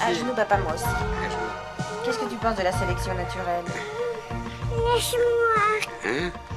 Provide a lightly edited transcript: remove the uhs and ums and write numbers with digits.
À genoux, papa, moi aussi. À genoux. Qu'est-ce que tu penses de la sélection naturelle? Laisse-moi. Hein?